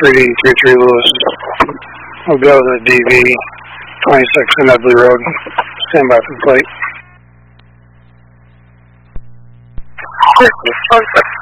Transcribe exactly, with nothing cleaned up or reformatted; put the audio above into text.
three eighty-three Lewis. We'll go to the D V, twenty-six in Edley Road. Stand by for the plate.